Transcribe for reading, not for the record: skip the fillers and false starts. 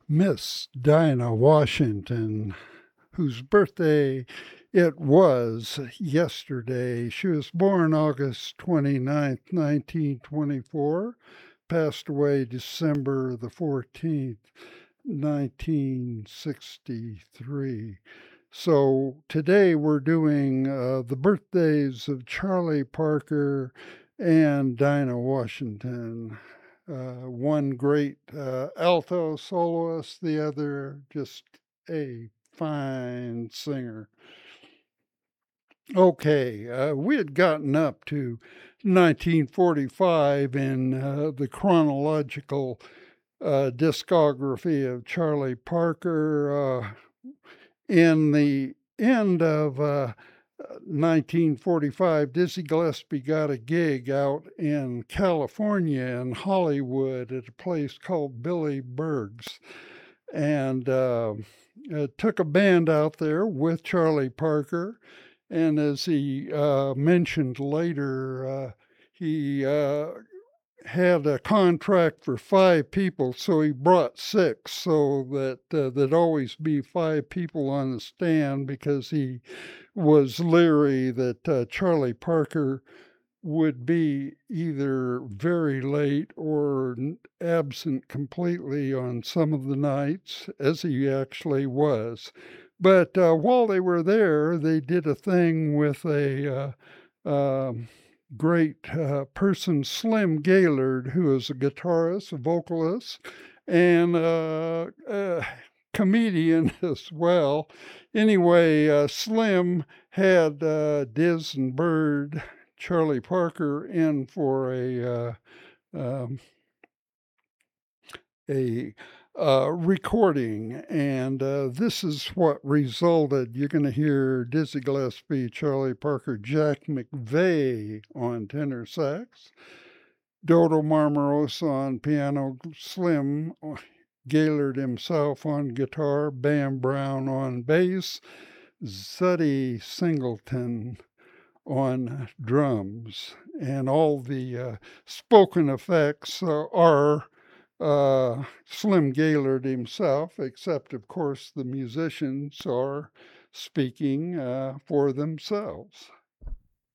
Miss Dinah Washington, whose birthday it was yesterday. She was born August 29th, 1924, passed away December the 14th, 1963. So today we're doing the birthdays of Charlie Parker and Dinah Washington. One great alto soloist, the other just a fine singer. Okay, we had gotten up to 1945 in the chronological discography of Charlie Parker. In the end of 1945, Dizzy Gillespie got a gig out in California in Hollywood at a place called Billy Berg's, and took a band out there with Charlie Parker. And as he mentioned later, he had a contract for 5 people, so he brought 6, so that there'd always be 5 people on the stand, because he was leery that Charlie Parker would be either very late or absent completely on some of the nights, as he actually was. But while they were there, they did a thing with a great person, Slim Gaillard, who is a guitarist, a vocalist, and a comedian as well. Anyway, Slim had Diz and Bird, Charlie Parker, in for a recording, and this is what resulted. You're going to hear Dizzy Gillespie, Charlie Parker, Jack McVeigh on tenor sax, Dodo Marmarosa on piano, Slim Gaillard himself on guitar, Bam Brown on bass, Zutty Singleton on drums, and all the spoken effects are Slim Gaillard himself, except, of course, the musicians are speaking for themselves.